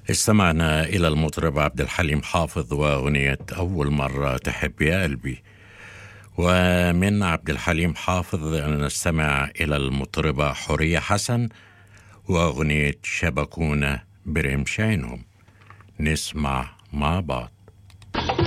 استمعنا إلى المطرب عبد الحليم حافظ وأغنية أول مرة تحب يا قلبي. ومن عبد الحليم حافظ نستمع إلى المطربة حورية حسن وأغنية شبكونا برمش عينهم. نسمع مع بعض.